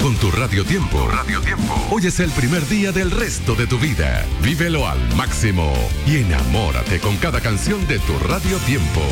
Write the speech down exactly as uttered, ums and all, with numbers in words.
Con tu Radio Tiempo. Tu Radio Tiempo. Hoy es el primer día del resto de tu vida. Vívelo al máximo y enamórate con cada canción de tu Radio Tiempo.